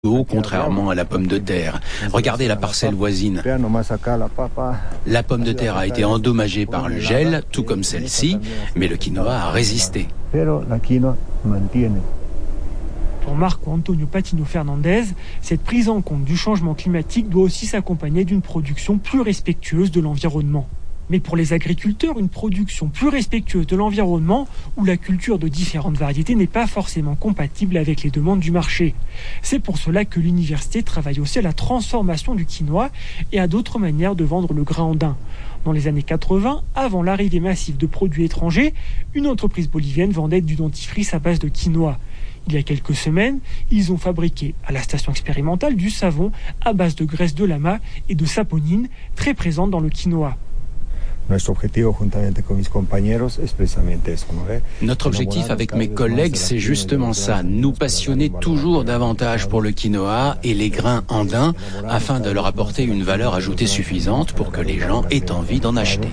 contrairement à la pomme de terre. Regardez la parcelle voisine. La pomme de terre a été endommagée par le gel, tout comme celle-ci, mais le quinoa a résisté. Pour Marco Antonio Patino Fernandez, cette prise en compte du changement climatique doit aussi s'accompagner d'une production plus respectueuse de l'environnement. Mais pour les agriculteurs, une production plus respectueuse de l'environnement ou la culture de différentes variétés n'est pas forcément compatible avec les demandes du marché. C'est pour cela que l'université travaille aussi à la transformation du quinoa et à d'autres manières de vendre le grain andin. Dans les années 80, avant l'arrivée massive de produits étrangers, une entreprise bolivienne vendait du dentifrice à base de quinoa. Il y a quelques semaines, ils ont fabriqué à la station expérimentale du savon à base de graisse de lama et de saponine, très présente dans le quinoa. Notre objectif avec mes collègues, c'est justement ça, nous passionner toujours davantage pour le quinoa et les grains andins afin de leur apporter une valeur ajoutée suffisante pour que les gens aient envie d'en acheter.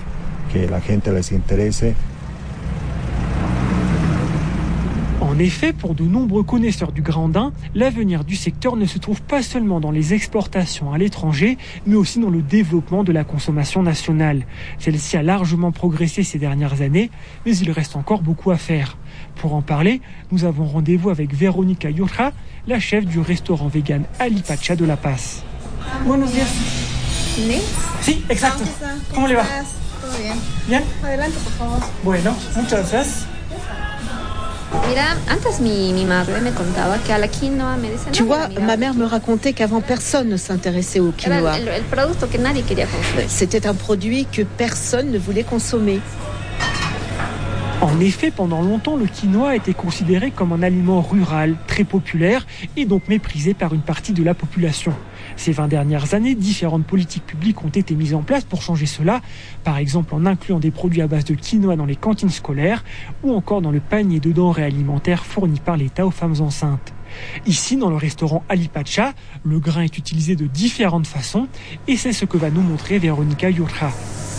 En effet, pour de nombreux connaisseurs du grain andin, l'avenir du secteur ne se trouve pas seulement dans les exportations à l'étranger, mais aussi dans le développement de la consommation nationale. Celle-ci a largement progressé ces dernières années, mais il reste encore beaucoup à faire. Pour en parler, nous avons rendez-vous avec Verónica Yurja, la chef du restaurant vegan Alipacha de La Paz. Buenos días. Sí, exacto. ¿Cómo le va? Todo bien. Bien. Adelante, por favor. Bueno, muchas gracias. Tu vois, ma mère me racontait qu'avant personne ne s'intéressait au quinoa. C'était un produit que personne ne voulait consommer. En effet, pendant longtemps, le quinoa a été considéré comme un aliment rural, très populaire et donc méprisé par une partie de la population. Ces 20 dernières années, différentes politiques publiques ont été mises en place pour changer cela, par exemple en incluant des produits à base de quinoa dans les cantines scolaires ou encore dans le panier de denrées alimentaires fourni par l'État aux femmes enceintes. Ici, dans le restaurant Alipacha, le grain est utilisé de différentes façons et c'est ce que va nous montrer Verónica Yurja.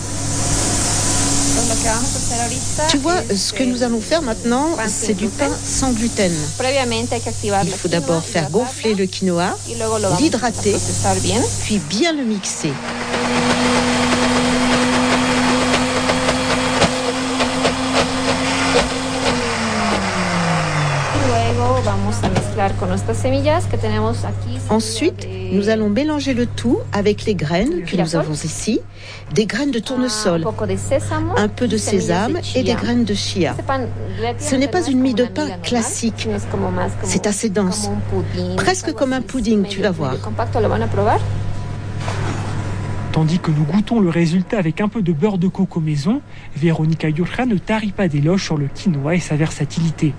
Tu vois, ce que nous allons faire maintenant, c'est du pain sans gluten. Il faut d'abord faire gonfler le quinoa, l'hydrater, puis bien le mixer. Ensuite, nous allons mélanger le tout avec les graines que nous avons ici, des graines de tournesol, un peu de sésame et des graines de chia. Ce n'est pas une mie de pain classique, c'est assez dense, presque comme un pudding, tu vas voir. Tandis que nous goûtons le résultat avec un peu de beurre de coco maison, Verónica Yurja ne tarit pas d'éloges sur le quinoa et sa versatilité.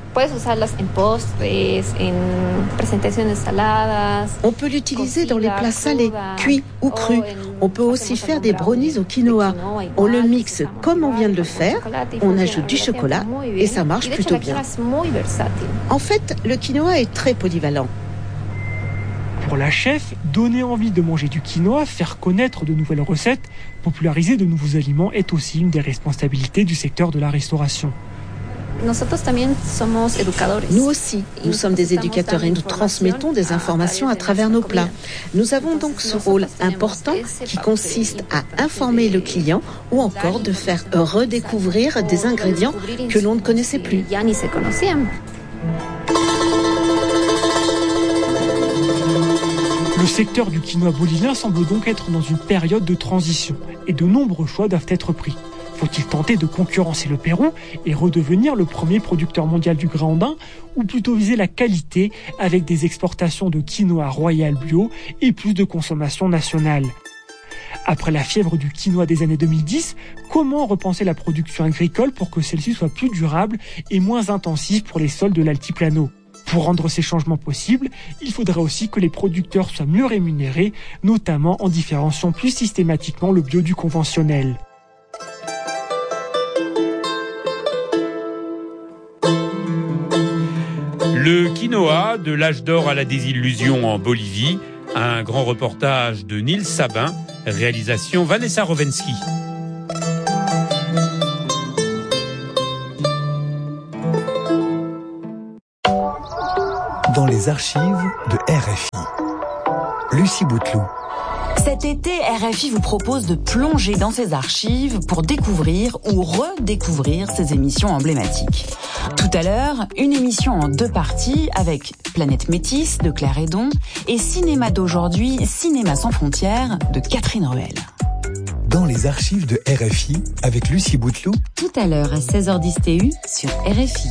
On peut l'utiliser dans les plats salés, cuits ou crus. On peut aussi faire des brownies au quinoa. On le mixe comme on vient de le faire, on ajoute du chocolat et ça marche plutôt bien. En fait, le quinoa est très polyvalent. Pour la chef, donner envie de manger du quinoa, faire connaître de nouvelles recettes, populariser de nouveaux aliments est aussi une des responsabilités du secteur de la restauration. Nous aussi, nous sommes des éducateurs et nous transmettons des informations à travers nos plats. Nous avons donc ce rôle important qui consiste à informer le client ou encore de faire redécouvrir des ingrédients que l'on ne connaissait plus. Le secteur du quinoa bolivien semble donc être dans une période de transition et de nombreux choix doivent être pris. Faut-il tenter de concurrencer le Pérou et redevenir le premier producteur mondial du grain andin ou plutôt viser la qualité avec des exportations de quinoa royal bio et plus de consommation nationale? Après la fièvre du quinoa des années 2010, comment repenser la production agricole pour que celle-ci soit plus durable et moins intensive pour les sols de l'altiplano? Pour rendre ces changements possibles, il faudra aussi que les producteurs soient mieux rémunérés, notamment en différenciant plus systématiquement le bio du conventionnel. Le quinoa, de l'âge d'or à la désillusion en Bolivie, un grand reportage de Nils Sabin, réalisation Vanessa Rovensky. Dans les archives de RFI. Lucie Bouteloup. Cet été, RFI vous propose de plonger dans ses archives pour découvrir ou redécouvrir ses émissions emblématiques. Tout à l'heure, une émission en 2 parties avec Planète Métis de Claire Hédon et Cinéma d'aujourd'hui, Cinéma sans frontières de Catherine Ruel. Dans les archives de RFI avec Lucie Bouteloup. Tout à l'heure à 16h10 TU sur RFI.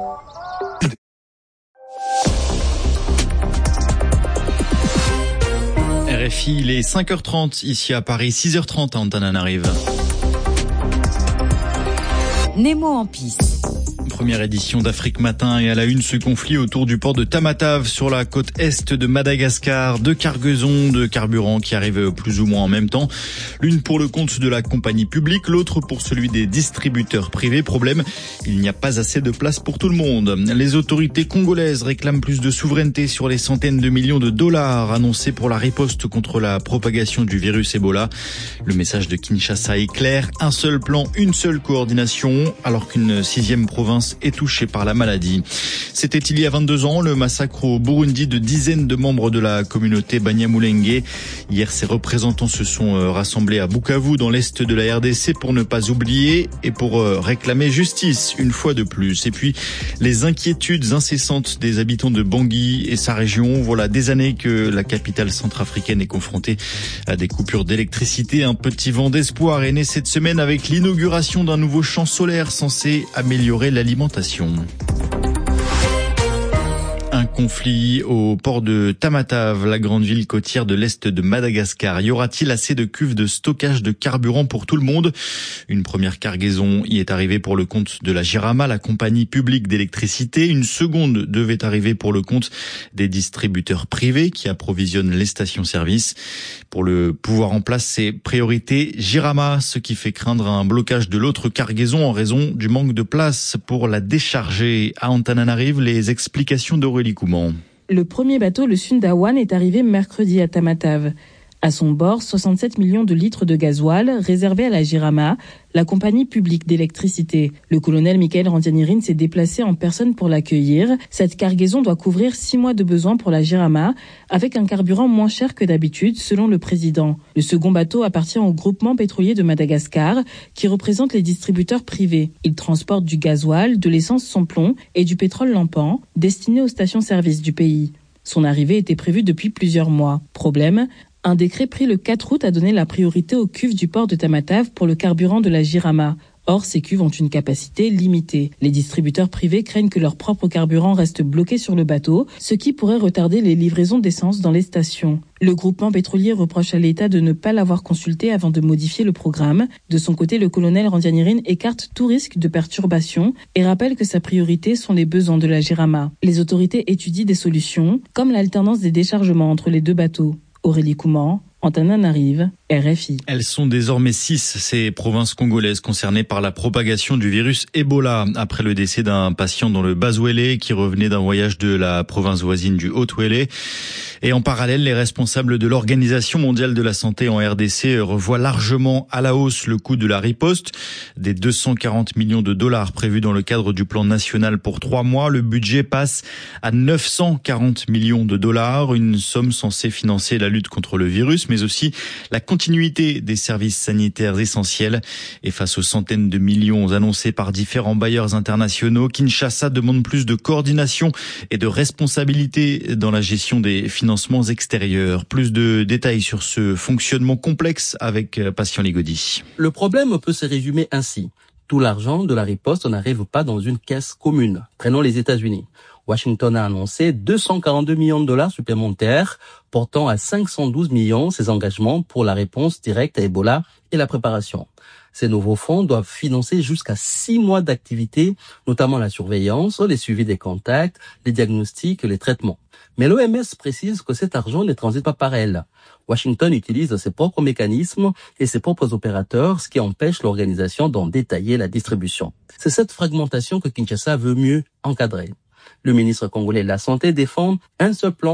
RFI, il est 5h30 ici à Paris, 6h30 à Antananarive. Nemo en piste. Première édition d'Afrique Matin et à la une ce conflit autour du port de Tamatave sur la côte est de Madagascar. 2 cargaisons de carburant qui arrivent plus ou moins en même temps. L'une pour le compte de la compagnie publique, l'autre pour celui des distributeurs privés. Problème, il n'y a pas assez de place pour tout le monde. Les autorités congolaises réclament plus de souveraineté sur les centaines de millions de dollars annoncés pour la riposte contre la propagation du virus Ebola. Le message de Kinshasa est clair. Un seul plan, une seule coordination, alors qu'une 6e province est touché par la maladie. C'était il y a 22 ans, le massacre au Burundi de dizaines de membres de la communauté Banyamulenge. Hier, ces représentants se sont rassemblés à Bukavu, dans l'est de la RDC, pour ne pas oublier et pour réclamer justice, une fois de plus. Et puis, les inquiétudes incessantes des habitants de Bangui et sa région. Voilà des années que la capitale centrafricaine est confrontée à des coupures d'électricité. Un petit vent d'espoir est né cette semaine avec l'inauguration d'un nouveau champ solaire censé améliorer l'alimentation. Un conflit au port de Tamatave, la grande ville côtière de l'est de Madagascar. Y aura-t-il assez de cuves de stockage de carburant pour tout le monde? Une première cargaison y est arrivée pour le compte de la Jirama, la compagnie publique d'électricité. Une seconde devait arriver pour le compte des distributeurs privés qui approvisionnent les stations-service. Pour le pouvoir en place, c'est priorité Jirama, ce qui fait craindre un blocage de l'autre cargaison en raison du manque de place pour la décharger. À Antananarive, les explications d'Aurélie Couman. Le premier bateau, le Sundawan, est arrivé mercredi à Tamatave. À son bord, 67 millions de litres de gasoil réservés à la Jirama, la compagnie publique d'électricité. Le colonel Michael Randianirin s'est déplacé en personne pour l'accueillir. Cette cargaison doit couvrir 6 mois de besoin pour la Jirama, avec un carburant moins cher que d'habitude, selon le président. Le second bateau appartient au groupement pétrolier de Madagascar, qui représente les distributeurs privés. Il transporte du gasoil, de l'essence sans plomb et du pétrole lampant, destinés aux stations-service du pays. Son arrivée était prévue depuis plusieurs mois. Problème, un décret pris le 4 août a donné la priorité aux cuves du port de Tamatave pour le carburant de la Jirama. Or, ces cuves ont une capacité limitée. Les distributeurs privés craignent que leur propre carburant reste bloqué sur le bateau, ce qui pourrait retarder les livraisons d'essence dans les stations. Le groupement pétrolier reproche à l'État de ne pas l'avoir consulté avant de modifier le programme. De son côté, le colonel Randianirin écarte tout risque de perturbation et rappelle que sa priorité sont les besoins de la Jirama. Les autorités étudient des solutions, comme l'alternance des déchargements entre les 2 bateaux. Aurélie Couman, Antananarive, RFI. Elles sont désormais 6, ces provinces congolaises concernées par la propagation du virus Ebola, après le décès d'un patient dans le Bas-Ouélé qui revenait d'un voyage de la province voisine du Haut-Ouélé. Et en parallèle, les responsables de l'Organisation mondiale de la santé en RDC revoient largement à la hausse le coût de la riposte. Des 240 millions de dollars prévus dans le cadre du plan national pour 3 mois, le budget passe à 940 millions de dollars, une somme censée financer la lutte contre le virus, mais aussi la continuité des services sanitaires essentiels. Et face aux centaines de millions annoncés par différents bailleurs internationaux, Kinshasa demande plus de coordination et de responsabilité dans la gestion des financements extérieurs. Plus de détails sur ce fonctionnement complexe avec Patient Ligodi. Le problème peut se résumer ainsi. Tout l'argent de la riposte n'arrive pas dans une caisse commune. Prenons les États-Unis. Washington a annoncé 242 millions de dollars supplémentaires, portant à 512 millions ses engagements pour la réponse directe à Ebola et la préparation. Ces nouveaux fonds doivent financer jusqu'à 6 mois d'activité, notamment la surveillance, les suivis des contacts, les diagnostics et les traitements. Mais l'OMS précise que cet argent ne transite pas par elle. Washington utilise ses propres mécanismes et ses propres opérateurs, ce qui empêche l'organisation d'en détailler la distribution. C'est cette fragmentation que Kinshasa veut mieux encadrer. Le ministre congolais de la Santé défend un seul plan,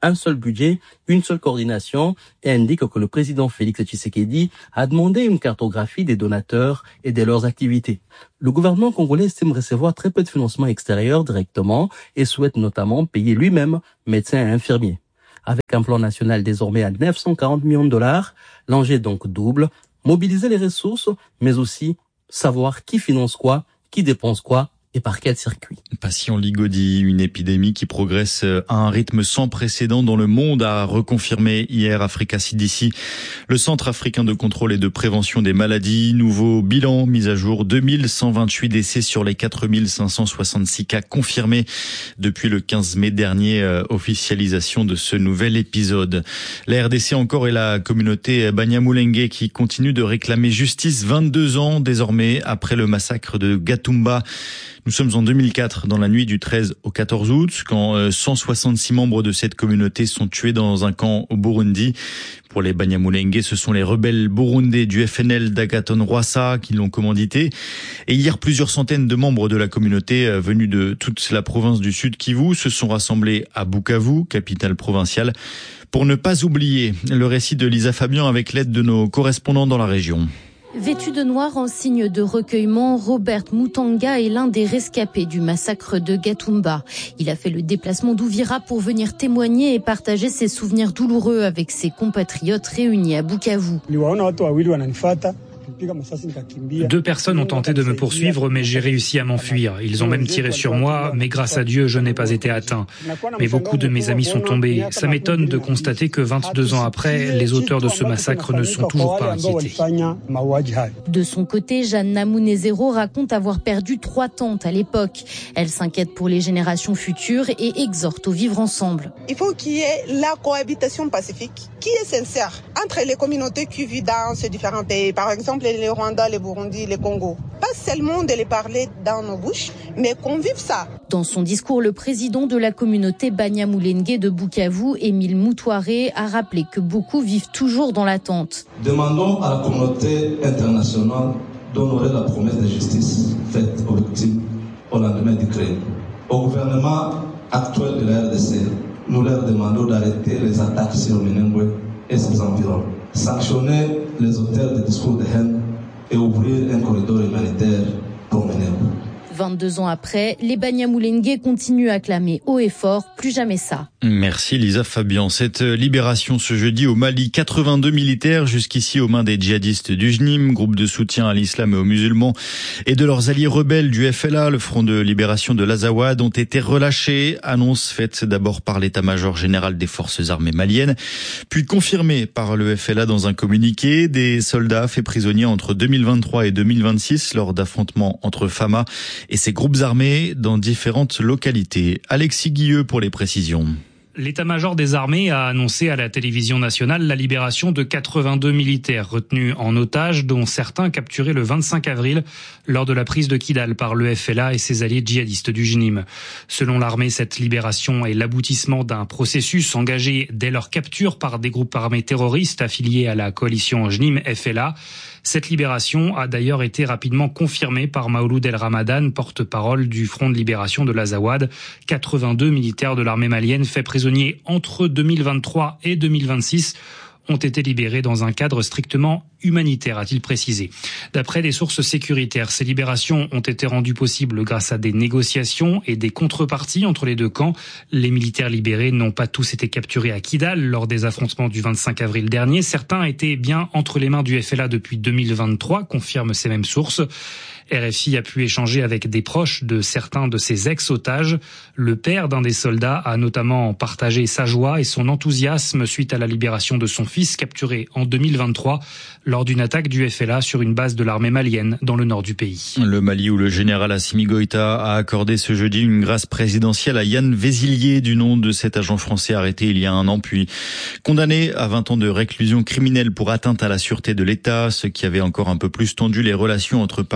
un seul budget, une seule coordination et indique que le président Félix Tshisekedi a demandé une cartographie des donateurs et de leurs activités. Le gouvernement congolais estime recevoir très peu de financement extérieur directement et souhaite notamment payer lui-même médecins et infirmiers. Avec un plan national désormais à 940 millions de dollars, l'enjeu est donc double, mobiliser les ressources, mais aussi savoir qui finance quoi, qui dépense quoi, et par quel circuit. Patient Ligodi, une épidémie qui progresse à un rythme sans précédent dans le monde, a reconfirmé hier Africa CDC, le Centre africain de contrôle et de prévention des maladies. Nouveau bilan mis à jour, 2128 décès sur les 4566 cas confirmés depuis le 15 mai dernier, officialisation de ce nouvel épisode. La RDC encore et la communauté Banyamulenge qui continue de réclamer justice 22 ans désormais après le massacre de Gatumba. Nous sommes en 2004, dans la nuit du 13 au 14 août, quand 166 membres de cette communauté sont tués dans un camp au Burundi. Pour les Banyamulenge, ce sont les rebelles burundais du FNL d'Agathon Rwasa qui l'ont commandité. Et hier, plusieurs centaines de membres de la communauté venus de toute la province du Sud Kivu se sont rassemblés à Bukavu, capitale provinciale, pour ne pas oublier le récit de Lisa Fabian avec l'aide de nos correspondants dans la région. Vêtu de noir en signe de recueillement, Robert Mutanga est l'un des rescapés du massacre de Gatumba. Il a fait le déplacement d'Uvira pour venir témoigner et partager ses souvenirs douloureux avec ses compatriotes réunis à Bukavu. 2 personnes ont tenté de me poursuivre, mais j'ai réussi à m'enfuir. Ils ont même tiré sur moi, mais grâce à Dieu, je n'ai pas été atteint. Mais beaucoup de mes amis sont tombés. Ça m'étonne de constater que 22 ans après, les auteurs de ce massacre ne sont toujours pas inquiétés. De son côté, Jeanne Namunezero raconte avoir perdu 3 tantes à l'époque. Elle s'inquiète pour les générations futures et exhorte au vivre ensemble. Il faut qu'il y ait la cohabitation pacifique qui est sincère entre les communautés qui vivent dans ces différents pays. Par exemple, les Rwandais, les Burundi, les Congo. Pas seulement de les parler dans nos bouches, mais qu'on vive ça. Dans son discours, le président de la communauté Banyamulenge de Bukavu, Émile Moutouaré, a rappelé que beaucoup vivent toujours dans l'attente. Demandons à la communauté internationale d'honorer la promesse de justice faite aux victimes au lendemain du crime. Au gouvernement actuel de la RDC, nous leur demandons d'arrêter les attaques sur Minembwe et ses environs, sanctionner les auteurs de discours de haine et ouvrir un corridor humanitaire pour Minembwe. 22 ans après, les Banyamulenge continuent à clamer haut et fort, plus jamais ça. Merci Lisa Fabian. Cette libération ce jeudi au Mali, 82 militaires jusqu'ici aux mains des djihadistes du JNIM, groupe de soutien à l'islam et aux musulmans, et de leurs alliés rebelles du FLA, le Front de libération de l'Azawad, ont été relâchés. Annonce faite d'abord par l'état-major général des forces armées maliennes, puis confirmée par le FLA dans un communiqué. Des soldats faits prisonniers entre 2023 et 2026 lors d'affrontements entre Fama et ses groupes armés dans différentes localités. Alexis Guilleux pour les précisions. L'état-major des armées a annoncé à la télévision nationale la libération de 82 militaires retenus en otage, dont certains capturés le 25 avril lors de la prise de Kidal par le FLA et ses alliés djihadistes du JNIM. Selon l'armée, cette libération est l'aboutissement d'un processus engagé dès leur capture par des groupes armés terroristes affiliés à la coalition JNIM-FLA. Cette libération a d'ailleurs été rapidement confirmée par Maouloud El Ramadan, porte-parole du Front de libération de l'Azawad. 82 militaires de l'armée malienne faits prisonniers entre 2023 et 2026 ont été libérés dans un cadre strictement humanitaire, a-t-il précisé. D'après des sources sécuritaires, ces libérations ont été rendues possibles grâce à des négociations et des contreparties entre les deux camps. Les militaires libérés n'ont pas tous été capturés à Kidal lors des affrontements du 25 avril dernier. Certains étaient bien entre les mains du FLA depuis 2023, confirment ces mêmes sources. RFI a pu échanger avec des proches de certains de ces ex-otages. Le père d'un des soldats a notamment partagé sa joie et son enthousiasme suite à la libération de son fils capturé en 2023 lors d'une attaque du FLA sur une base de l'armée malienne dans le nord du pays. Le Mali où le général Assimi Goïta a accordé ce jeudi une grâce présidentielle à Yann Vézilier du nom de cet agent français arrêté il y a un an puis condamné à 20 ans de réclusion criminelle pour atteinte à la sûreté de l'État, ce qui avait encore un peu plus tendu les relations entre Paris et Bamako.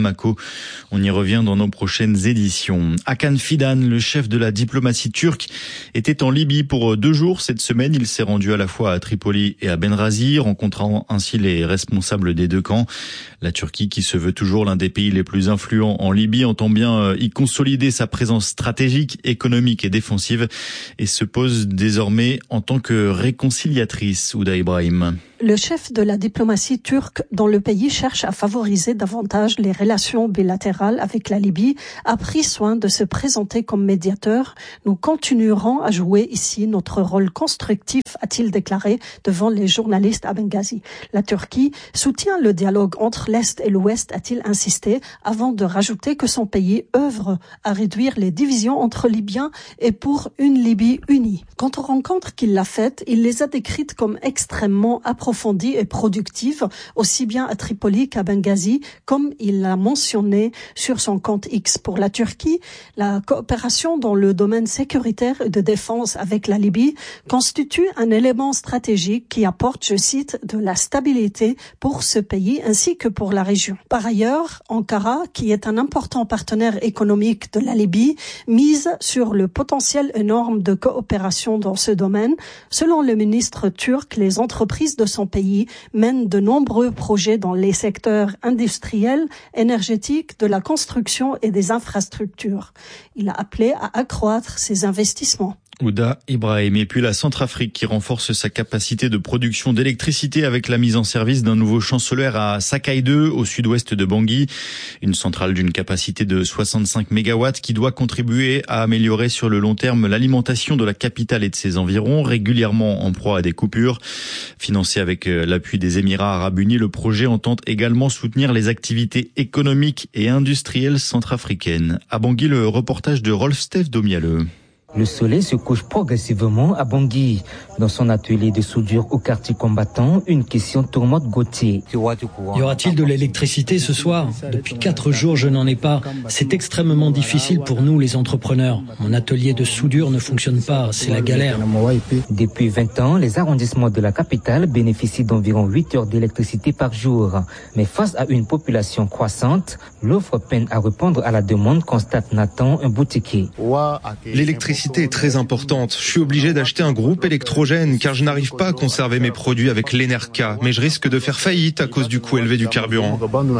Bamako. On y revient dans nos prochaines éditions. Hakan Fidan, le chef de la diplomatie turque, était en Libye pour 2 jours. Cette semaine, il s'est rendu à la fois à Tripoli et à Benghazi, rencontrant ainsi les responsables des 2 camps. La Turquie, qui se veut toujours l'un des pays les plus influents en Libye, entend bien y consolider sa présence stratégique, économique et défensive et se pose désormais en tant que réconciliatrice. Ouda Ibrahim. Le chef de la diplomatie turque dans le pays cherche à favoriser davantage les relations bilatérales avec la Libye, a pris soin de se présenter comme médiateur. Nous continuerons à jouer ici notre rôle constructif, a-t-il déclaré devant les journalistes à Benghazi. La Turquie soutient le dialogue entre l'Est et l'Ouest, a-t-il insisté, avant de rajouter que son pays œuvre à réduire les divisions entre Libyens et pour une Libye unie. Quant aux rencontres qu'il a faites, il les a décrites comme extrêmement approfondies et productive, aussi bien à Tripoli qu'à Benghazi, comme il l'a mentionné sur son compte X. Pour la Turquie, la coopération dans le domaine sécuritaire et de défense avec la Libye constitue un élément stratégique qui apporte, je cite, de la stabilité pour ce pays ainsi que pour la région. Par ailleurs, Ankara, qui est un important partenaire économique de la Libye, mise sur le potentiel énorme de coopération dans ce domaine. Selon le ministre turc, les entreprises de son pays mène de nombreux projets dans les secteurs industriels, énergétiques, de la construction et des infrastructures. Il a appelé à accroître ses investissements. Ouda Ibrahim. Et puis la Centrafrique qui renforce sa capacité de production d'électricité avec la mise en service d'un nouveau champ solaire à Sakai 2 au sud-ouest de Bangui. Une centrale d'une capacité de 65 MW qui doit contribuer à améliorer sur le long terme l'alimentation de la capitale et de ses environs, régulièrement en proie à des coupures. Financé avec l'appui des Émirats Arabes Unis, le projet entend également soutenir les activités économiques et industrielles centrafricaines. À Bangui, le reportage de Rolf-Steve Domialeux. Le soleil se couche progressivement à Bangui. Dans son atelier de soudure au quartier combattant, une question tourmente Gauthier. Y aura-t-il de l'électricité ce soir ? Depuis 4 jours, je n'en ai pas. C'est extrêmement difficile pour nous, les entrepreneurs. Mon atelier de soudure ne fonctionne pas, c'est la galère. Depuis 20 ans, les arrondissements de la capitale bénéficient d'environ 8 heures d'électricité par jour. Mais face à une population croissante, l'offre peine à répondre à la demande, constate Nathan, un boutiquier. L'électricité est très importante. Je suis obligé d'acheter un groupe électrogène car je n'arrive pas à conserver mes produits avec l'Enerca, mais je risque de faire faillite à cause du coût élevé du carburant.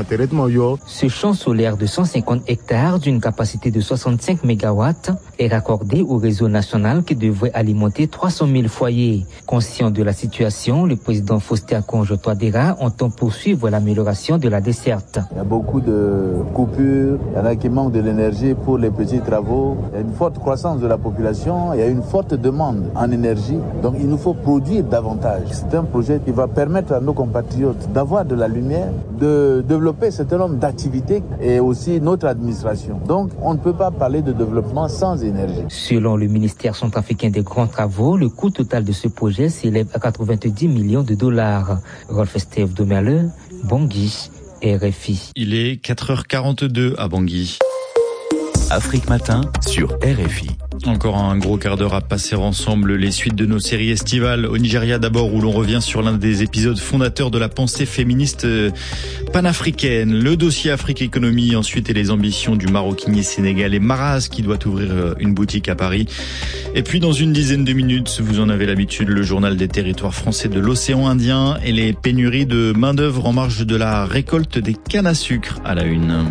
Ce champ solaire de 150 hectares d'une capacité de 65 MW est raccordé au réseau national qui devrait alimenter 300 000 foyers. Conscient de la situation, le président Faustin Conjo-Touadéra entend poursuivre l'amélioration de la desserte. Il y a beaucoup de coupures, il y en a qui manquent de l'énergie pour les petits travaux. Il y a une forte croissance de la population, il y a une forte demande en énergie, donc il nous faut produire davantage. C'est un projet qui va permettre à nos compatriotes d'avoir de la lumière, de développer un certain nombre d'activités et aussi notre administration. Donc on ne peut pas parler de développement sans énergie. Selon le ministère centrafricain des grands travaux, le coût total de ce projet s'élève à 90 millions de dollars. Rolf-Steve Domialeux, Bangui, RFI. Il est 4h42 à Bangui. Afrique Matin sur RFI. Encore un gros quart d'heure à passer ensemble les suites de nos séries estivales. Au Nigeria d'abord, où l'on revient sur l'un des épisodes fondateurs de la pensée féministe panafricaine. Le dossier Afrique Économie ensuite et les ambitions du maroquinier sénégalais Maraz qui doit ouvrir une boutique à Paris. Et puis dans une dizaine de minutes, vous en avez l'habitude, le journal des territoires français de l'océan Indien et les pénuries de main d'œuvre en marge de la récolte des cannes à sucre à la une.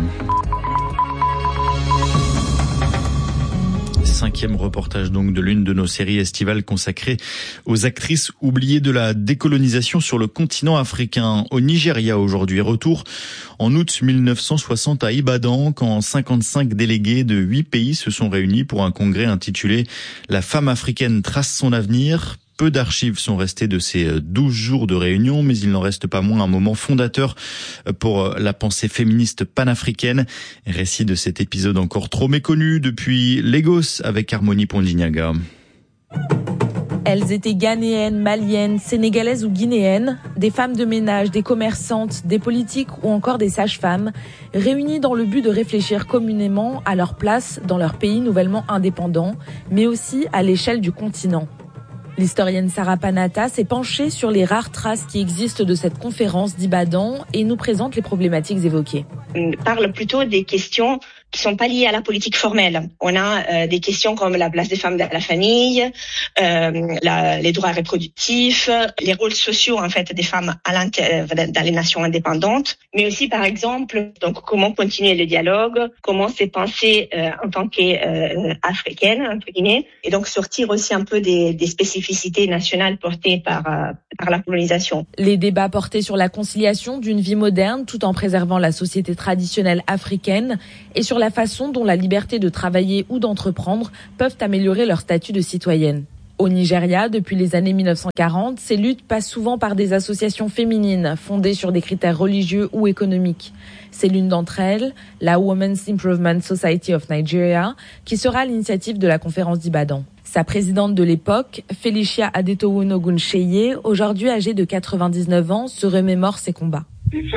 5e reportage donc de l'une de nos séries estivales consacrée aux actrices oubliées de la décolonisation sur le continent africain. Au Nigeria aujourd'hui, retour en août 1960 à Ibadan quand 55 délégués de 8 pays se sont réunis pour un congrès intitulé « La femme africaine trace son avenir ». Peu d'archives sont restées de ces 12 jours de réunion, mais il n'en reste pas moins un moment fondateur pour la pensée féministe panafricaine. Récit de cet épisode encore trop méconnu depuis Lagos avec Harmonie Pondinyaga. Elles étaient ghanéennes, maliennes, sénégalaises ou guinéennes, des femmes de ménage, des commerçantes, des politiques ou encore des sages-femmes, réunies dans le but de réfléchir communément à leur place dans leur pays nouvellement indépendant, mais aussi à l'échelle du continent. L'historienne Sarah Panata s'est penchée sur les rares traces qui existent de cette conférence d'Ibadan et nous présente les problématiques évoquées. On parle plutôt des questions qui sont pas liées à la politique formelle. On a des questions comme la place des femmes dans la famille, les droits reproductifs, les rôles sociaux en fait des femmes dans les nations indépendantes, mais aussi par exemple donc comment continuer le dialogue, comment se penser en tant qu'africaine entre guillemets, et donc sortir aussi un peu des spécificités nationales portées par la colonisation. Les débats portaient sur la conciliation d'une vie moderne tout en préservant la société traditionnelle africaine et sur la façon dont la liberté de travailler ou d'entreprendre peuvent améliorer leur statut de citoyenne. Au Nigeria, depuis les années 1940, ces luttes passent souvent par des associations féminines fondées sur des critères religieux ou économiques. C'est l'une d'entre elles, la Women's Improvement Society of Nigeria, qui sera à l'initiative de la conférence d'Ibadan. Sa présidente de l'époque, Felicia Adetoun Oguncheye, aujourd'hui âgée de 99 ans, se remémore ses combats.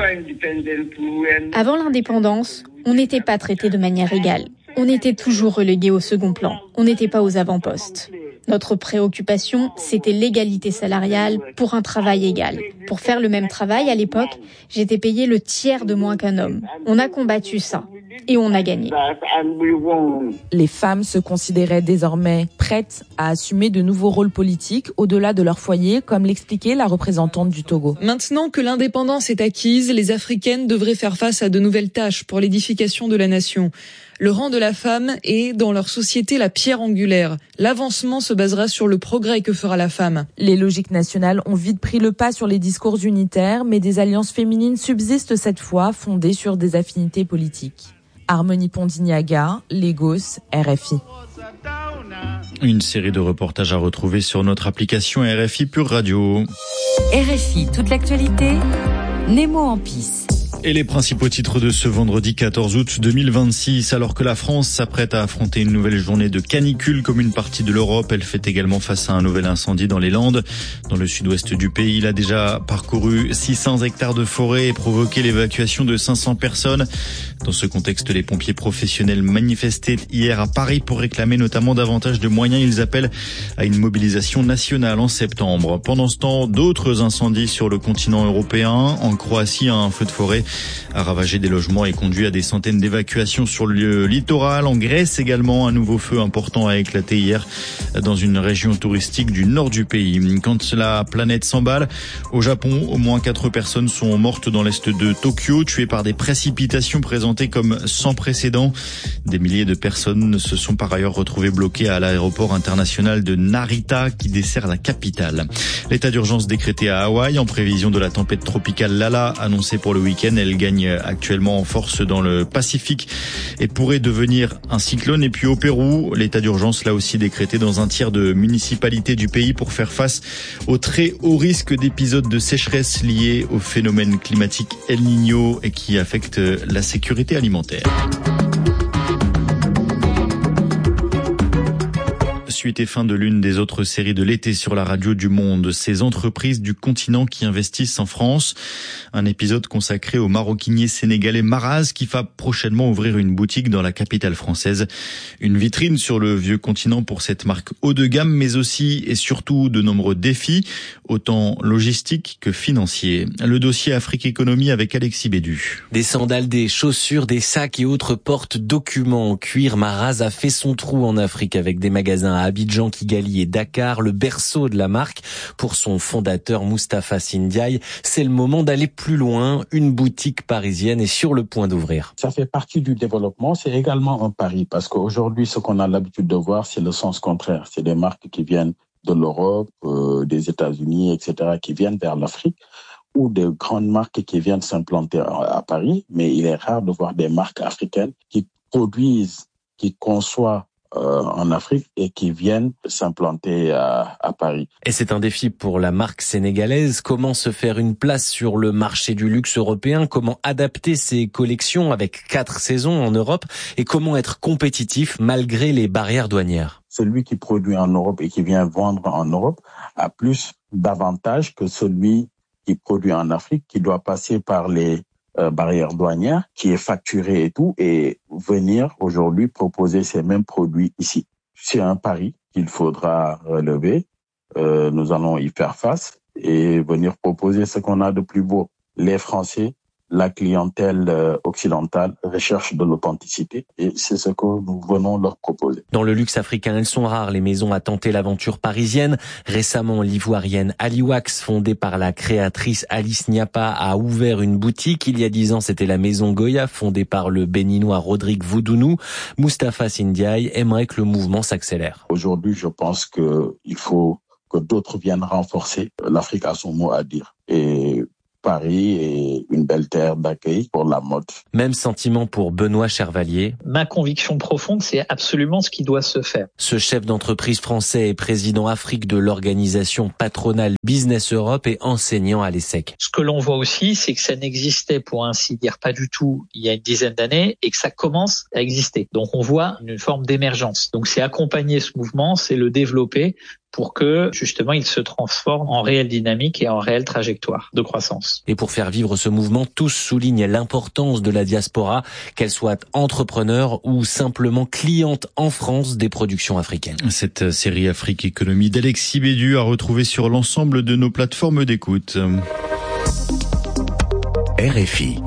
Avant l'indépendance, on n'était pas traité de manière égale. On était toujours relégué au second plan. On n'était pas aux avant-postes. Notre préoccupation, c'était l'égalité salariale pour un travail égal. Pour faire le même travail, à l'époque, j'étais payé le tiers de moins qu'un homme. On a combattu ça. Et on a gagné. Les femmes se considéraient désormais prêtes à assumer de nouveaux rôles politiques au-delà de leur foyer, comme l'expliquait la représentante du Togo. Maintenant que l'indépendance est acquise, les Africaines devraient faire face à de nouvelles tâches pour l'édification de la nation. Le rang de la femme est, dans leur société, la pierre angulaire. L'avancement se basera sur le progrès que fera la femme. Les logiques nationales ont vite pris le pas sur les discours unitaires, mais des alliances féminines subsistent cette fois, fondées sur des affinités politiques. Harmonie Pondignaga, Lagos, RFI. Une série de reportages à retrouver sur notre application RFI Pure Radio. RFI, toute l'actualité, Nemo en pisse. Et les principaux titres de ce vendredi 14 août 2026, alors que la France s'apprête à affronter une nouvelle journée de canicule comme une partie de l'Europe, elle fait également face à un nouvel incendie dans les Landes. Dans le sud-ouest du pays, il a déjà parcouru 600 hectares de forêt et provoqué l'évacuation de 500 personnes. Dans ce contexte, les pompiers professionnels manifestaient hier à Paris pour réclamer notamment davantage de moyens. Ils appellent à une mobilisation nationale en septembre. Pendant ce temps, d'autres incendies sur le continent européen. En Croatie, un feu de forêt a ravagé des logements et conduit à des centaines d'évacuations sur le littoral. En Grèce également, un nouveau feu important a éclaté hier dans une région touristique du nord du pays. Quand la planète s'emballe, au Japon, au moins 4 personnes sont mortes dans l'est de Tokyo, tuées par des précipitations présentées comme sans précédent. Des milliers de personnes se sont par ailleurs retrouvées bloquées à l'aéroport international de Narita qui dessert la capitale. L'état d'urgence décrété à Hawaï en prévision de la tempête tropicale Lala annoncée pour le week-end. Elle gagne actuellement en force dans le Pacifique et pourrait devenir un cyclone. Et puis au Pérou, l'état d'urgence là aussi décrété dans un tiers de municipalités du pays pour faire face au très haut risque d'épisodes de sécheresse liés au phénomène climatique El Niño et qui affecte la sécurité alimentaire. Suite et fin de l'une des autres séries de l'été sur la radio du Monde, ces entreprises du continent qui investissent en France. Un épisode consacré au maroquinier sénégalais Maraz qui va prochainement ouvrir une boutique dans la capitale française. Une vitrine sur le vieux continent pour cette marque haut de gamme, mais aussi et surtout de nombreux défis, autant logistiques que financiers. Le dossier Afrique Économie avec Alexis Bédu. Des sandales, des chaussures, des sacs et autres porte-documents en cuir, Maraz a fait son trou en Afrique avec des magasins à Abidjan, Kigali et Dakar, le berceau de la marque. Pour son fondateur Moustapha Sindiaye, c'est le moment d'aller plus loin. Une boutique parisienne est sur le point d'ouvrir. Ça fait partie du développement, c'est également un pari parce qu'aujourd'hui, ce qu'on a l'habitude de voir, c'est le sens contraire. C'est des marques qui viennent de l'Europe, des États-Unis, etc., qui viennent vers l'Afrique, ou des grandes marques qui viennent s'implanter à Paris. Mais il est rare de voir des marques africaines qui produisent, qui conçoivent en Afrique et qui viennent s'implanter à Paris. Et c'est un défi pour la marque sénégalaise. Comment se faire une place sur le marché du luxe européen? Comment adapter ses collections avec 4 saisons en Europe? Et comment être compétitif malgré les barrières douanières? Celui qui produit en Europe et qui vient vendre en Europe a plus d'avantages que celui qui produit en Afrique, qui doit passer par les barrière douanière, qui est facturée et tout, et venir aujourd'hui proposer ces mêmes produits ici. C'est un pari qu'il faudra relever. nous allons y faire face et venir proposer ce qu'on a de plus beau. Les Français, la clientèle occidentale recherche de l'authenticité et c'est ce que nous venons leur proposer. Dans le luxe africain, elles sont rares les maisons à tenter l'aventure parisienne. Récemment, l'ivoirienne Aliwax, fondée par la créatrice Alice Niapa, a ouvert une boutique. Il y a 10 ans, c'était la maison Goya, fondée par le béninois Rodrigue Voudunou. Moustapha Sindiaye aimerait que le mouvement s'accélère. Aujourd'hui, je pense qu'il faut que d'autres viennent renforcer. L'Afrique a son mot à dire. Et Paris est une belle terre d'accueil pour la mode. Même sentiment pour Benoît Chervalier. Ma conviction profonde, c'est absolument ce qui doit se faire. Ce chef d'entreprise français est président Afrique de l'organisation patronale Business Europe et enseignant à l'ESSEC. Ce que l'on voit aussi, c'est que ça n'existait pour ainsi dire pas du tout il y a une dizaine d'années et que ça commence à exister. Donc on voit une forme d'émergence. Donc c'est accompagner ce mouvement, c'est le développer pour que, justement, il se transforme en réelle dynamique et en réelle trajectoire de croissance. Et pour faire vivre ce mouvement, tous soulignent l'importance de la diaspora, qu'elle soit entrepreneur ou simplement cliente en France des productions africaines. Cette série Afrique Économie d'Alexis Bédu à retrouver sur l'ensemble de nos plateformes d'écoute. RFI.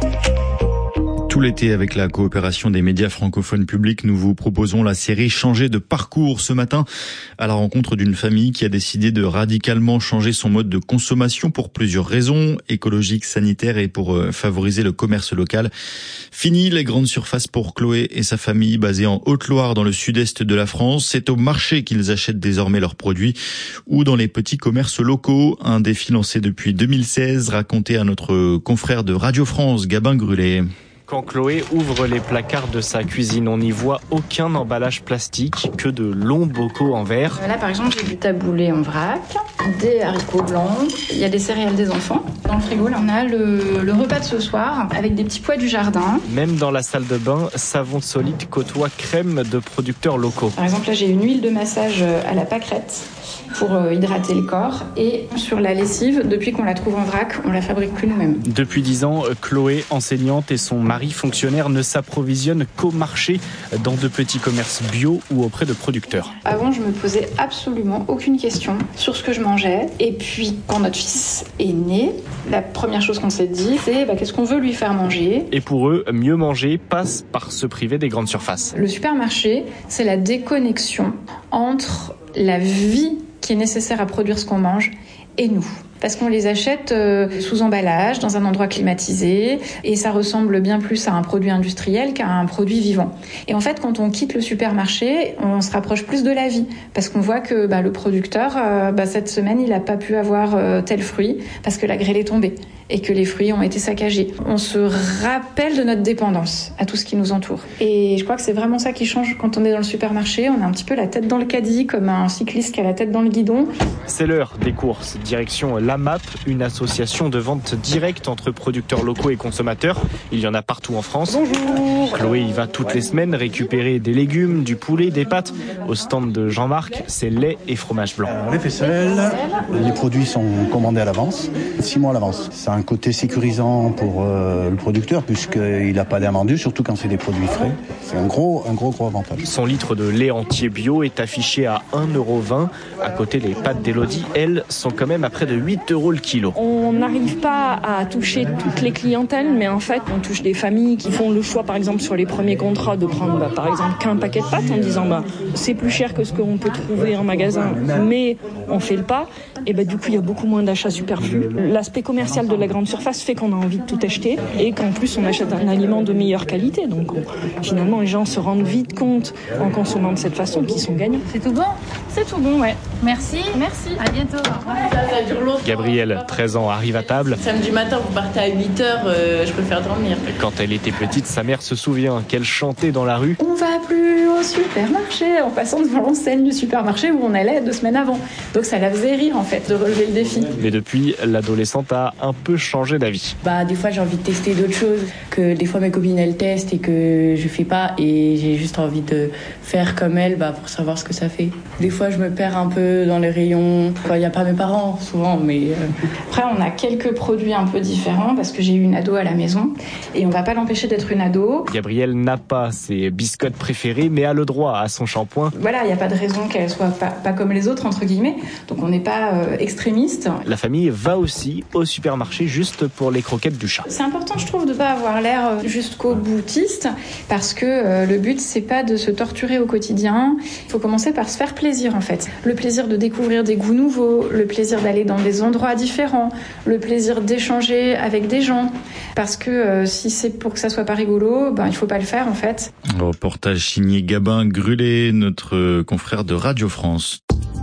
Tout l'été, avec la coopération des médias francophones publics, nous vous proposons la série Changer de parcours. Ce matin, à la rencontre d'une famille qui a décidé de radicalement changer son mode de consommation pour plusieurs raisons, écologiques, sanitaires et pour favoriser le commerce local. Fini les grandes surfaces pour Chloé et sa famille basée en Haute-Loire dans le sud-est de la France. C'est au marché qu'ils achètent désormais leurs produits ou dans les petits commerces locaux. Un défi lancé depuis 2016, raconté à notre confrère de Radio France, Gabin Grullet. Quand Chloé ouvre les placards de sa cuisine, on n'y voit aucun emballage plastique, que de longs bocaux en verre. Là, par exemple, j'ai du taboulé en vrac, des haricots blancs, il y a des céréales des enfants. Dans le frigo, là, on a le repas de ce soir avec des petits pois du jardin. Même dans la salle de bain, Savon Solide côtoie crème de producteurs locaux. Par exemple, là, j'ai une huile de massage à la pâquerette pour hydrater le corps. Et sur la lessive, depuis qu'on la trouve en vrac, on la fabrique plus nous-mêmes. Depuis 10 ans, Chloé, enseignante, et son mari, fonctionnaire, ne s'approvisionnent qu'au marché, dans de petits commerces bio ou auprès de producteurs. Avant, je me posais absolument aucune question sur ce que je mangeais. Et puis, quand notre fils est né, la première chose qu'on s'est dit, c'est qu'est-ce qu'on veut lui faire manger. Et pour eux, mieux manger passe par se priver des grandes surfaces. Le supermarché, c'est la déconnexion entre la vie qui est nécessaire à produire ce qu'on mange et nous. Parce qu'on les achète sous emballage, dans un endroit climatisé, et ça ressemble bien plus à un produit industriel qu'à un produit vivant. Et en fait, quand on quitte le supermarché, on se rapproche plus de la vie, parce qu'on voit que le producteur, cette semaine, il n'a pas pu avoir tel fruit, parce que la grêle est tombée, et que les fruits ont été saccagés. On se rappelle de notre dépendance à tout ce qui nous entoure. Et je crois que c'est vraiment ça qui change quand on est dans le supermarché. On a un petit peu la tête dans le caddie, comme un cycliste qui a la tête dans le guidon. C'est l'heure des courses. Direction l'AMAP, une association de vente directe entre producteurs locaux et consommateurs. Il y en a partout en France. Bonjour. Chloé y va toutes les semaines récupérer des légumes, du poulet, des pâtes. Au stand de Jean-Marc, c'est lait et fromage blanc. Les faisselles, les produits sont commandés à l'avance, 6 mois à l'avance. C'est un côté sécurisant pour le producteur puisqu'il n'a pas l'air vendu, surtout quand c'est des produits frais. C'est un gros avantage. Son litre de lait entier bio est affiché à 1,20 €. À côté, les pâtes d'Élodie, elles, sont quand même à près de 8 € le kilo. On n'arrive pas à toucher toutes les clientèles, mais en fait, on touche des familles qui font le choix, par exemple, sur les premiers contrats, de prendre, par exemple, qu'un paquet de pâtes en disant, c'est plus cher que ce qu'on peut trouver en magasin, mais on fait le pas. Et du coup, il y a beaucoup moins d'achats superflus. L'aspect commercial de la grande surface fait qu'on a envie de tout acheter et qu'en plus, on achète un aliment de meilleure qualité. Donc, finalement, les gens se rendent vite compte, en consommant de cette façon, qu'ils sont gagnants. C'est tout bon ? C'est tout bon, ouais. Merci. À bientôt. Gabrielle, 13 ans, arrive à table. Samedi matin, vous partez à 8h, je préfère dormir. Quand elle était petite, sa mère se souvient qu'elle chantait dans la rue. On va plus au supermarché, en passant devant l'enseigne du supermarché où on allait 2 semaines avant. Donc ça la faisait rire, en fait, de relever le défi. Mais depuis, l'adolescente a un peu changé d'avis. Des fois, j'ai envie de tester d'autres choses, que des fois mes copines, elles testent et que je fais pas, et j'ai juste envie de faire comme elles, pour savoir ce que ça fait. Des fois, je me perds un peu dans les rayons. Il n'y a pas mes parents, souvent, mais Et après, on a quelques produits un peu différents parce que j'ai eu une ado à la maison et on va pas l'empêcher d'être une ado. Gabrielle n'a pas ses biscottes préférées, mais a le droit à son shampoing. Voilà, il n'y a pas de raison qu'elle soit pas comme les autres, entre guillemets. Donc on n'est pas extrémiste. La famille va aussi au supermarché juste pour les croquettes du chat. C'est important, je trouve, de pas avoir l'air jusqu'au boutiste parce que le but, c'est pas de se torturer au quotidien. Il faut commencer par se faire plaisir, en fait. Le plaisir de découvrir des goûts nouveaux, le plaisir d'aller dans des endroits différents, le plaisir d'échanger avec des gens. Parce que si c'est pour que ça soit pas rigolo, il faut pas le faire, en fait. Reportage signé Gabin Grulé, notre confrère de Radio France.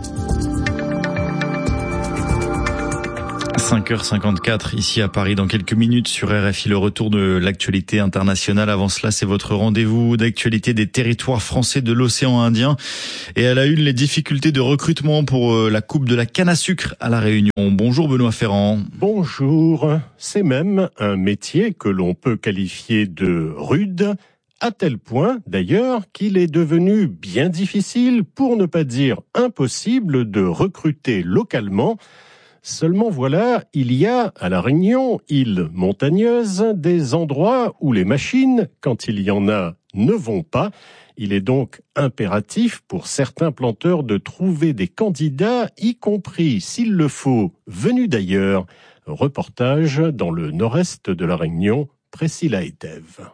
5h54 ici à Paris. Dans quelques minutes sur RFI, le retour de l'actualité internationale. Avant cela, c'est votre rendez-vous d'actualité des territoires français de l'océan Indien. Et à la une, les difficultés de recrutement pour la coupe de la canne à sucre à La Réunion. Bonjour Benoît Ferrand. Bonjour. C'est même un métier que l'on peut qualifier de rude, à tel point d'ailleurs qu'il est devenu bien difficile, pour ne pas dire impossible, de recruter localement. Seulement voilà, il y a à La Réunion, île montagneuse, des endroits où les machines, quand il y en a, ne vont pas. Il est donc impératif pour certains planteurs de trouver des candidats, y compris, s'il le faut, venus d'ailleurs. Reportage dans le nord-est de La Réunion, Priscilla Etève.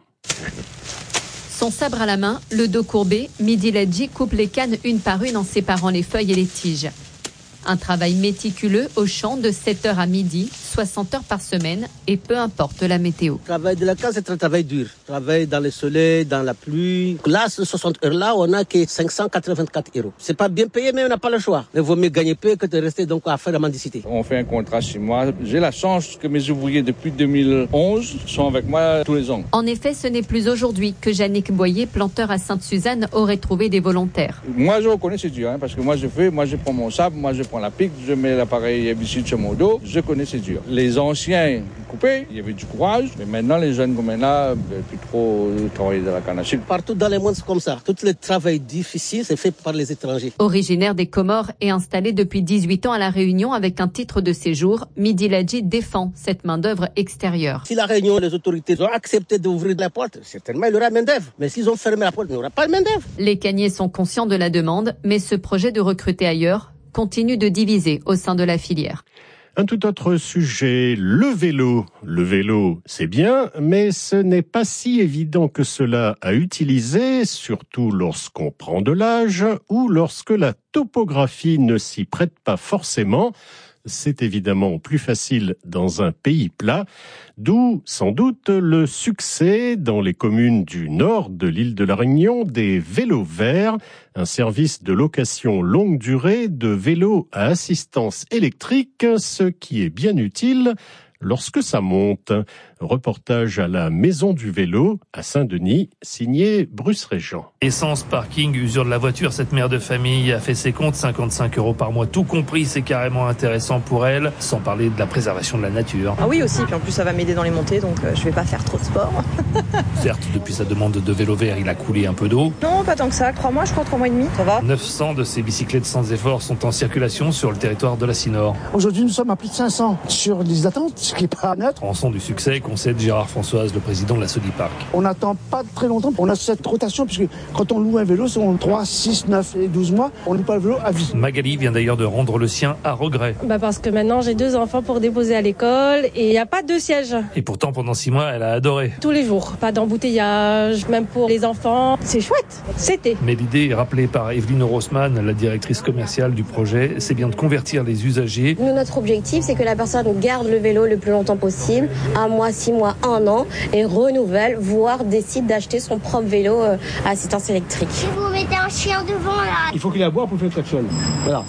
Son sabre à la main, le dos courbé, Midi Ledji coupe les cannes une par une en séparant les feuilles et les tiges. Un travail méticuleux au champ de 7h à midi, 60 heures par semaine et peu importe la météo. Le travail de la canne, c'est un travail dur. Travail dans le soleil, dans la pluie. Là, ces 60 heures-là, on n'a que 584 €. C'est pas bien payé, mais on n'a pas le choix. Il vaut mieux gagner peu que de rester donc à faire la mendicité. On fait un contrat 6 mois. J'ai la chance que mes ouvriers depuis 2011 sont avec moi tous les ans. En effet, ce n'est plus aujourd'hui que Yannick Boyer, planteur à Sainte-Suzanne, aurait trouvé des volontaires. Moi, je reconnais c'est dur, parce que moi je prends mon sabre, moi je prends la pique, je mets l'appareil herbicide sur mon dos, je connais c'est dur. Les anciens coupaient, il y avait du courage, mais maintenant les jeunes comme maintenant, plus trop travailler dans la canne à sucre. Partout dans le monde c'est comme ça. Tout le travail difficile c'est fait par les étrangers. Originaire des Comores et installé depuis 18 ans à La Réunion avec un titre de séjour, Midi Ledji défend cette main-d'œuvre extérieure. Si La Réunion, les autorités ont accepté d'ouvrir la porte, certainement il y aura main-d'œuvre. Mais s'ils ont fermé la porte, il n'y aura pas de main-d'œuvre. Les canniers sont conscients de la demande, mais ce projet de recruter ailleurs continue de diviser au sein de la filière. Un tout autre sujet, le vélo. Le vélo, c'est bien, mais ce n'est pas si évident que cela à utiliser, surtout lorsqu'on prend de l'âge ou lorsque la topographie ne s'y prête pas forcément. C'est évidemment plus facile dans un pays plat, d'où sans doute le succès dans les communes du nord de l'île de La Réunion des vélos verts, un service de location longue durée de vélos à assistance électrique, ce qui est bien utile lorsque ça monte. Reportage à la Maison du Vélo à Saint-Denis, signé Bruce Régent. Essence, parking, usure de la voiture, cette mère de famille a fait ses comptes, 55 € par mois, tout compris, c'est carrément intéressant pour elle, sans parler de la préservation de la nature. Ah oui aussi, puis en plus ça va m'aider dans les montées, donc je vais pas faire trop de sport. Certes, depuis sa demande de vélo vert, il a coulé un peu d'eau. Non, pas tant que ça, 3 mois, je crois 3 mois et demi, ça va. 900 de ces bicyclettes sans effort sont en circulation sur le territoire de la Cinor. Aujourd'hui, nous sommes à plus de 500 sur les attentes, ce qui est pas neutre. Rançon du succès, concède Gérard Françoise, le président de la Sodiparc. On n'attend pas très longtemps. On a cette rotation, puisque quand on loue un vélo, c'est en 3, 6, 9 et 12 mois. On ne loue pas le vélo à vie. Magali vient d'ailleurs de rendre le sien à regret. Parce que maintenant, j'ai 2 enfants pour déposer à l'école et il n'y a pas de siège. Et pourtant, pendant 6 mois, elle a adoré. Tous les jours. Pas d'embouteillage, même pour les enfants. C'est chouette. C'était. Mais l'idée, rappelée par Evelyne Rossmann, la directrice commerciale du projet, c'est bien de convertir les usagers. Nous, notre objectif, c'est que la personne garde le vélo le plus longtemps possible, 1 mois, 6 mois, 1 an, et renouvelle, voire décide d'acheter son propre vélo à assistance électrique. Si vous mettez un chien devant là. Il faut qu'il ait à boire pour faire traction. Voilà.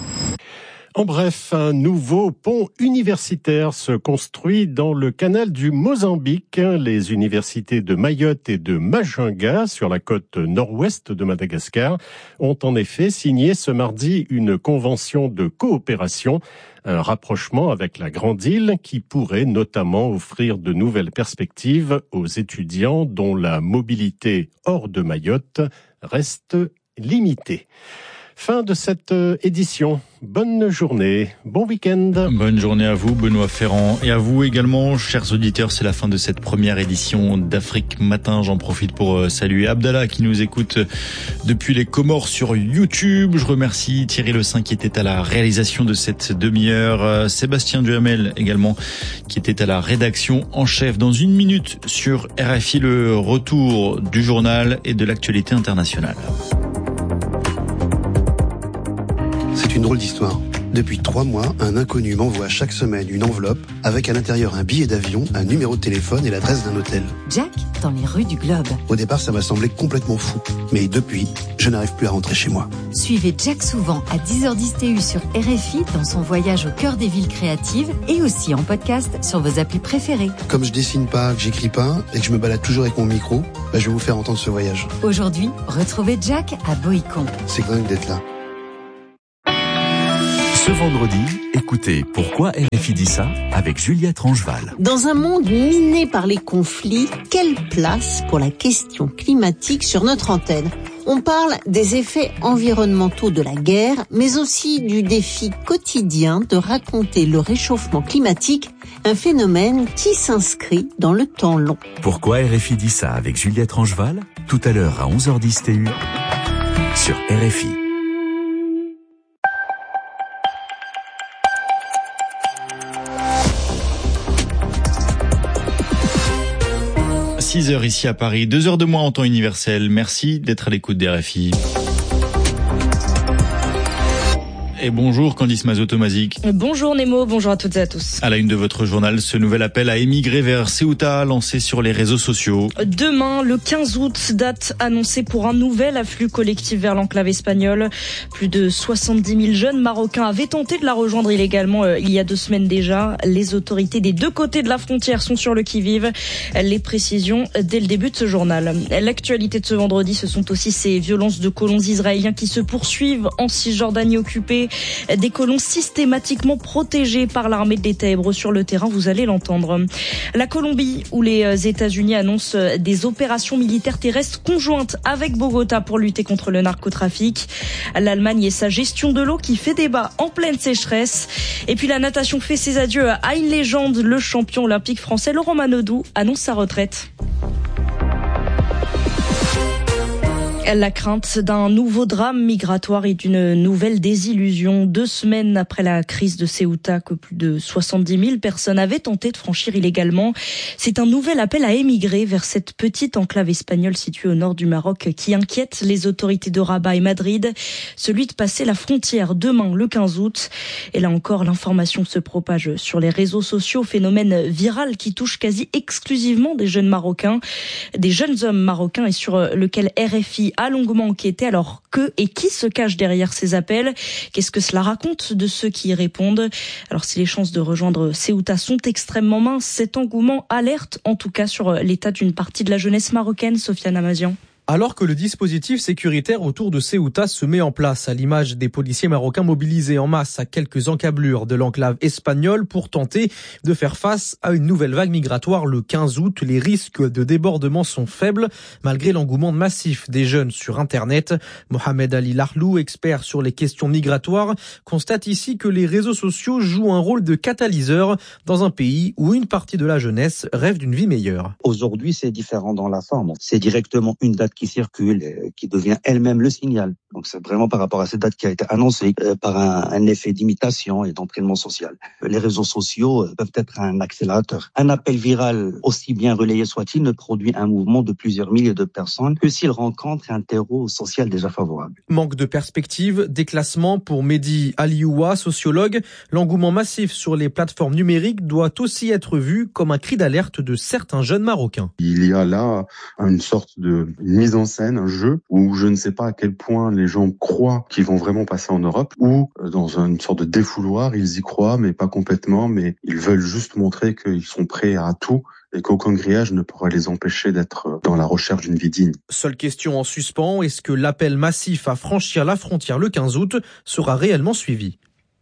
En bref, un nouveau pont universitaire se construit dans le canal du Mozambique. Les universités de Mayotte et de Majunga, sur la côte nord-ouest de Madagascar, ont en effet signé ce mardi une convention de coopération, un rapprochement avec la Grande Île qui pourrait notamment offrir de nouvelles perspectives aux étudiants dont la mobilité hors de Mayotte reste limitée. Fin de cette édition. Bonne journée, bon week-end. Bonne journée à vous, Benoît Ferrand, et à vous également, chers auditeurs. C'est la fin de cette première édition d'Afrique Matin. J'en profite pour saluer Abdallah qui nous écoute depuis les Comores sur YouTube. Je remercie Thierry Le Saint qui était à la réalisation de cette demi-heure. Sébastien Duhamel également qui était à la rédaction en chef. Dans une minute sur RFI, le retour du journal et de l'actualité internationale. C'est une drôle d'histoire. Depuis 3 mois, un inconnu m'envoie chaque semaine une enveloppe avec à l'intérieur un billet d'avion, un numéro de téléphone et l'adresse d'un hôtel. Jack, dans les rues du Globe. Au départ, ça m'a semblé complètement fou. Mais depuis, je n'arrive plus à rentrer chez moi. Suivez Jack souvent à 10h10 TU sur RFI dans son voyage au cœur des villes créatives et aussi en podcast sur vos applis préférées. Comme je dessine pas, que j'écris pas et que je me balade toujours avec mon micro, je vais vous faire entendre ce voyage. Aujourd'hui, retrouvez Jack à Boïcon. C'est dingue d'être là. Ce vendredi, écoutez Pourquoi RFI dit ça avec Juliette Rangeval. Dans un monde miné par les conflits, quelle place pour la question climatique sur notre antenne ? On parle des effets environnementaux de la guerre, mais aussi du défi quotidien de raconter le réchauffement climatique, un phénomène qui s'inscrit dans le temps long. Pourquoi RFI dit ça avec Juliette Rangeval ? Tout à l'heure à 11h10 TU sur RFI. 6h ici à Paris, 2 heures de moins en temps universel. Merci d'être à l'écoute d'RFI. Et bonjour Candice Mazot-Tomazic. Bonjour Nemo, bonjour à toutes et à tous. À la une de votre journal, ce nouvel appel à émigrer vers Ceuta lancé sur les réseaux sociaux. Demain, le 15 août, date annoncée pour un nouvel afflux collectif vers l'enclave espagnole. Plus de 70 000 jeunes Marocains avaient tenté de la rejoindre illégalement il y a 2 semaines déjà. Les autorités des 2 côtés de la frontière sont sur le qui-vive. Les précisions dès le début de ce journal. L'actualité de ce vendredi, ce sont aussi ces violences de colons israéliens qui se poursuivent en Cisjordanie occupée. Des colons systématiquement protégés par l'armée de l'État hébreu sur le terrain, vous allez l'entendre. La Colombie, où les États-Unis annoncent des opérations militaires terrestres conjointes avec Bogota pour lutter contre le narcotrafic. L'Allemagne et sa gestion de l'eau qui fait débat en pleine sécheresse. Et puis la natation fait ses adieux à une légende, le champion olympique français Laurent Manodou annonce sa retraite. La crainte d'un nouveau drame migratoire et d'une nouvelle désillusion. 2 semaines après la crise de Ceuta, que plus de 70 000 personnes avaient tenté de franchir illégalement. C'est un nouvel appel à émigrer vers cette petite enclave espagnole située au nord du Maroc qui inquiète les autorités de Rabat et Madrid. Celui de passer la frontière demain, le 15 août. Et là encore, l'information se propage sur les réseaux sociaux. Phénomène viral qui touche quasi exclusivement des jeunes Marocains, des jeunes hommes marocains et sur lequel RFI a longuement enquêté. Alors que et qui se cache derrière ces appels ? Qu'est-ce que cela raconte de ceux qui y répondent ? Alors si les chances de rejoindre Ceuta sont extrêmement minces, cet engouement alerte en tout cas sur l'état d'une partie de la jeunesse marocaine. Sofiane Amazian. Alors que le dispositif sécuritaire autour de Ceuta se met en place à l'image des policiers marocains mobilisés en masse à quelques encablures de l'enclave espagnole pour tenter de faire face à une nouvelle vague migratoire le 15 août, les risques de débordement sont faibles malgré l'engouement massif des jeunes sur Internet. Mohamed Ali Lahlou, expert sur les questions migratoires, constate ici que les réseaux sociaux jouent un rôle de catalyseur dans un pays où une partie de la jeunesse rêve d'une vie meilleure. Aujourd'hui, c'est différent dans la forme. C'est directement une date qui circule, qui devient elle-même le signal. Donc c'est vraiment par rapport à cette date qui a été annoncée par un effet d'imitation et d'entraînement social. Les réseaux sociaux peuvent être un accélérateur. Un appel viral, aussi bien relayé soit-il, ne produit un mouvement de plusieurs milliers de personnes que s'il rencontre un terreau social déjà favorable. Manque de perspective, déclassement pour Mehdi Alioua, sociologue. L'engouement massif sur les plateformes numériques doit aussi être vu comme un cri d'alerte de certains jeunes Marocains. Il y a là une sorte de mise en scène, un jeu où je ne sais pas à quel point les gens croient qu'ils vont vraiment passer en Europe ou dans une sorte de défouloir, ils y croient mais pas complètement, mais ils veulent juste montrer qu'ils sont prêts à tout et qu'aucun grillage ne pourra les empêcher d'être dans la recherche d'une vie digne. Seule question en suspens, est-ce que l'appel massif à franchir la frontière le 15 août sera réellement suivi ?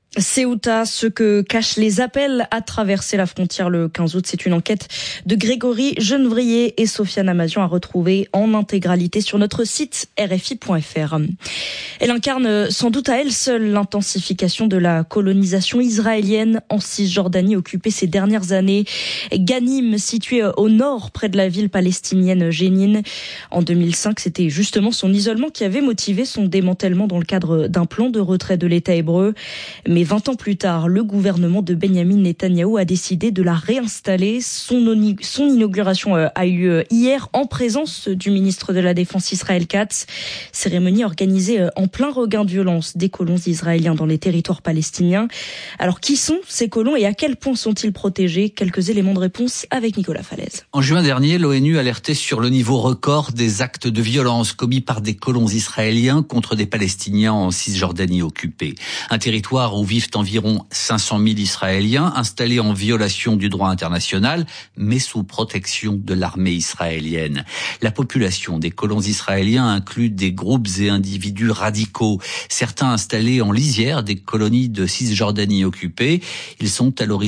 Ceuta, ce que cachent les appels à traverser la frontière le 15 août. C'est une enquête de Grégory Genevrier et Sofiane Amazian à retrouver en intégralité sur notre site rfi.fr. Elle incarne sans doute à elle seule l'intensification de la colonisation israélienne en Cisjordanie occupée ces dernières années. Ghanim, située au nord près de la ville palestinienne Jénine. En 2005, c'était justement son isolement qui avait motivé son démantèlement dans le cadre d'un plan de retrait de l'État hébreu. Mais 20 ans plus tard, le gouvernement de Benyamin Netanyahou a décidé de la réinstaller. Son inauguration a eu lieu hier en présence du ministre de la Défense Israël Katz. Cérémonie organisée en plein regain de violence des colons israéliens dans les territoires palestiniens. Alors qui sont ces colons et à quel point sont-ils protégés? Quelques éléments de réponse avec Nicolas Falaise. En juin dernier, l'ONU alertait sur le niveau record des actes de violence commis par des colons israéliens contre des Palestiniens en Cisjordanie occupée. Un territoire où vivent environ 500 000 Israéliens installés en violation du droit international, mais sous protection de l'armée israélienne. La population des colons israéliens inclut des groupes et individus radicaux, certains installés en lisière des colonies de Cisjordanie occupées. Ils sont à l'origine